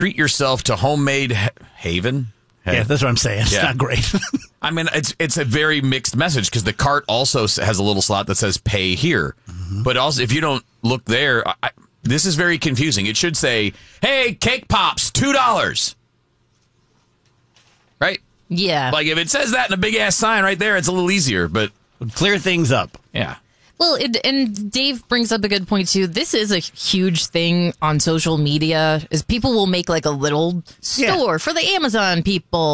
treat yourself to Homemade Haven. Yeah, that's what I'm saying. It's not great. I mean, it's a very mixed message because the cart also has a little slot that says pay here. Mm-hmm. But also, if you don't look there, this is very confusing. It should say, hey, cake pops, $2. Right? Yeah. Like if it says that in a big ass sign right there, it's a little easier, but clear things up. Yeah. Well, and Dave brings up a good point, too. This is a huge thing on social media, is people will make like a little store for the Amazon people.